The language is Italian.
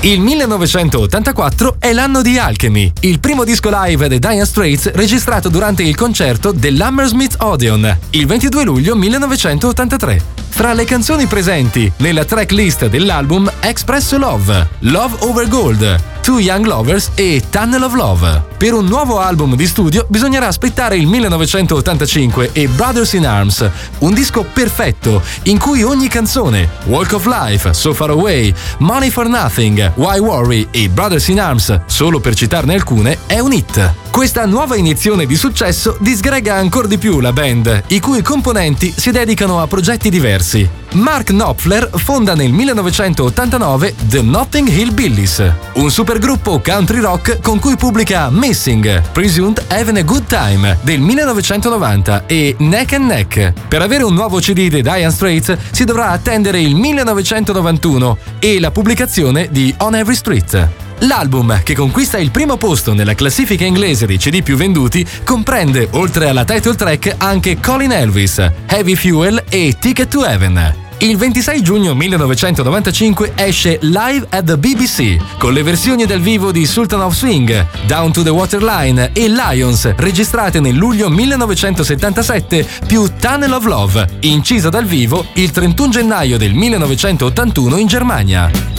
Il 1984 è l'anno di Alchemy, il primo disco live dei Dire Straits registrato durante il concerto dell'Hammersmith Odeon, il 22 luglio 1983. Fra le canzoni presenti nella tracklist dell'album Express Love, Love Over Gold, Two Young Lovers e Tunnel of Love. Per un nuovo album di studio bisognerà aspettare il 1985 e Brothers in Arms, un disco perfetto in cui ogni canzone, Walk of Life, So Far Away, Money for Nothing, Why Worry e Brothers in Arms, solo per citarne alcune, è un hit. Questa nuova iniezione di successo disgrega ancora di più la band, i cui componenti si dedicano a progetti diversi. Mark Knopfler fonda nel 1989 The Notting Hill Billies, un supergruppo country rock con cui pubblica Missing, Presumed Having a Good Time del 1990 e Neck and Neck. Per avere un nuovo CD dei Dire Straits si dovrà attendere il 1991 e la pubblicazione di On Every Street. L'album, che conquista il primo posto nella classifica inglese dei CD più venduti, comprende, oltre alla title track, anche Colin Elvis, Heavy Fuel e Ticket to Heaven. Il 26 giugno 1995 esce Live at the BBC, con le versioni dal vivo di Sultan of Swing, Down to the Waterline e Lions, registrate nel luglio 1977, più Tunnel of Love, incisa dal vivo il 31 gennaio del 1981 in Germania.